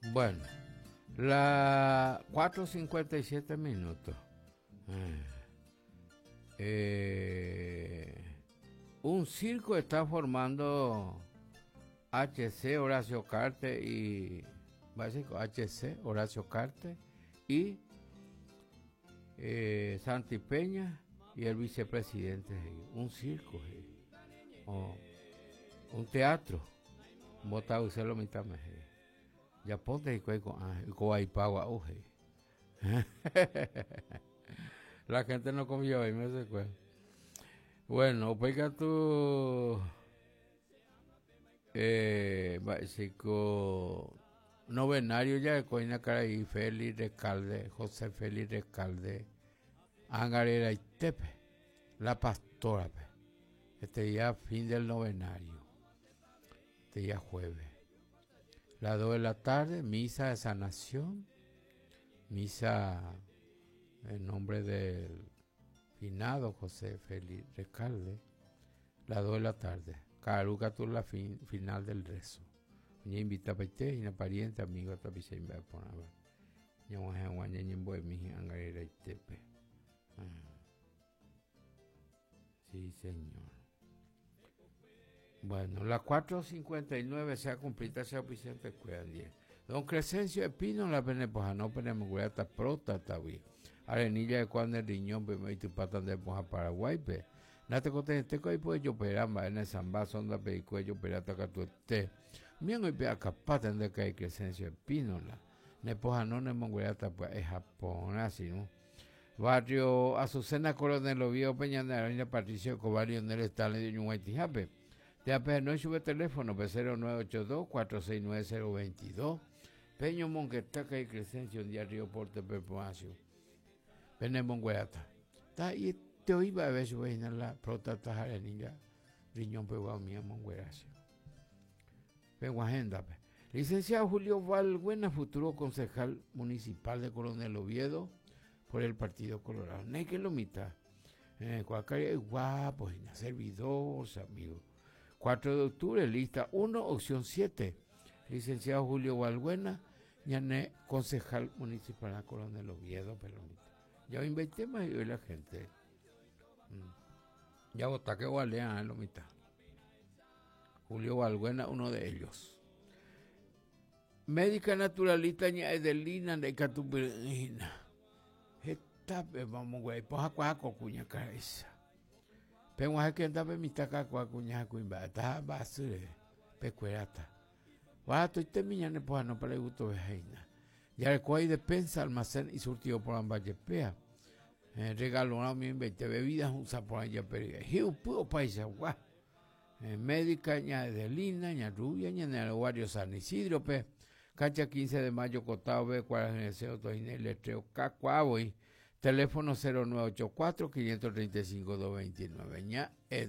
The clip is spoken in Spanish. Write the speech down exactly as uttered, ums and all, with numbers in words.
Bueno, la cuatro cincuenta y siete minutos. Eh, eh, un circo está formando H C Horacio Carte y básico H C Horacio Carte y eh, Santi Peña y el vicepresidente. Un circo, o un teatro. Botado y se lo mitad me. Ya ponte y cueco, ah, y coaipagua, uje. La gente no comió y me se fue. Bueno, pega tu eh, básico novenario ya de Coina Caraí, Félix Recalde, José Félix Recalde, Angarera y Tepe, la pastora, pe. Este día fin del novenario, este día jueves. Las dos de la tarde, misa de sanación, misa en nombre del finado José Félix Recalde, las dos de la tarde, Caruca tú la fin, final del rezo. Me invita a pete, y una pariente, amigo, a tapizar y me va a poner a ver. Yo voy a guañar en buen mi angarera y tepe. Sí, señor. Bueno, las cuatro cincuenta y nueve se ha cumplido, se ha Vicente Cuedan diez. Don Crescencio Espino, la penepoja, no penemos hasta prota, está bien. Arenilla de cuando el riñón, pero y tu patan de poja Paraguay, pe. Nate cote, te coi pues yo peramba, en el samba, sonda pericuello, perata catuete. Mien hoy pea capaz de que hay Crescencio Espino, la. Nepoja no ne mongueata, pues es Japón, así, ¿no? Barrio Azucena Coronel Oviedo Peña de Avenida Patricio Cobario, en el estado de Ñuaitijape. Te apenas no sube teléfono, cero nueve ocho dos, cuatro seis nueve cero dos dos. Peño Monquetaca y Crescencio, un día Río Porte Perpoacio. Pene Mongueata. Ta y te oiba a ver su vecina la protata jarenilla, riñón pegado mía Mongueracio. Vengo agenda, pe. Licenciado Julio Valbuena, futuro concejal municipal de Coronel Oviedo por el Partido Colorado. No hay que lo mitad. Eh, cualquier es guapo, servidor, amigo. cuatro de octubre, lista uno, opción siete. Licenciado Julio Valbuena, ñané, concejal municipal de Coronel Oviedo, Pelomita. Ya invité más y hoy la gente. Mm. Ya vota que gualean a Lomita. Julio Valbuena, uno de ellos. Médica naturalista ña Edelina de Catupirina. Esta, vamos, güey, pues a cuaja cocuña cabeza. Pero hay que andar en mi taca con cuña cuimba, está basure, pecuerata. Va, estoy terminando pues no para el gusto de Jaina. Ya el cual despensa, almacén y surtido por Amballepea. Eh, regaló a mí veinte bebidas, usa por allá perilla. Hiu pudo paisa, guau. Eh, médica, ña de Lina, ña Rubia, ña de Aguario San Isidro, pe. Cacha quince de mayo, Cotado B, Cuarageneseo, Tojine, Letreo, Cacuabo y teléfono cero nueve ocho cuatro, cinco tres cinco, dos dos nueve. Ña